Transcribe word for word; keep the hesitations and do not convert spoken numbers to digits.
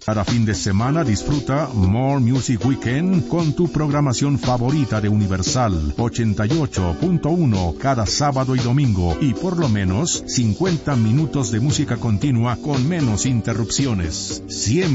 Cada fin de semana disfruta More Music Weekend con tu programación favorita de Universal ochenta y ocho punto uno cada sábado y domingo y por lo menos cincuenta minutos de música continua con menos interrupciones. Siempre